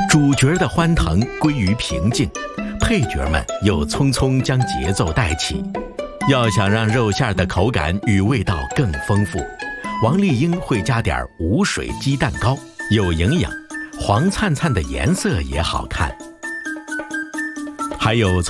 主角的欢腾归于平静，配角们又匆匆将节奏带起。要想让肉馅的口感与味道更丰富，王丽英会加点无水鸡蛋糕，有营养，黄灿灿的颜色也好看。还有